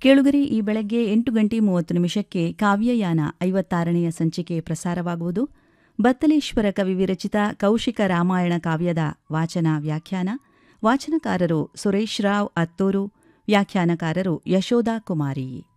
ಕೇಳುಗರಿ ಈ ಬೆಳಗ್ಗೆ 8:30 ಕಾವ್ಯಯಾನ 56ನೆಯ ಸಂಚಿಕೆ ಪ್ರಸಾರವಾಗುವುದು. ಬತ್ತಲೇಶ್ವರ ಕವಿ ವಿರಚಿತ ಕೌಶಿಕ ರಾಮಾಯಣ ಕಾವ್ಯದ ವಾಚನ ವ್ಯಾಖ್ಯಾನ. ವಾಚನಕಾರರು ಸುರೇಶ್ ರಾವ್ ಅತ್ತೂರು, ವ್ಯಾಖ್ಯಾನಕಾರರು ಯಶೋಧಾ ಕುಮಾರಿ.